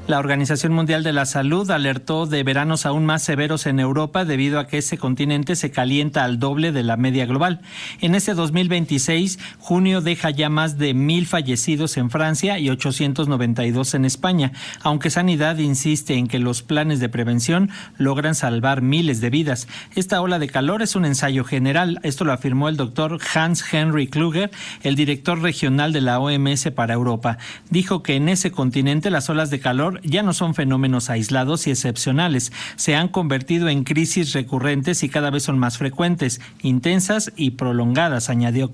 La Organización Mundial de la Salud alertó de veranos aún más severos en Europa debido a que ese continente se calienta al doble de la media global. En este 2026, junio deja ya más de 1,000 fallecidos en Francia y 892 en España, aunque Sanidad insiste en que los planes de prevención logran salvar miles de vidas. Esta ola de calor es un ensayo general. Esto lo afirmó el doctor Hans-Henry Kluger, el director regional de la OMS para Europa. Dijo que en ese continente las olas de calor ya no son fenómenos aislados y excepcionales, se han convertido en crisis recurrentes y cada vez son más frecuentes, intensas y prolongadas, añadió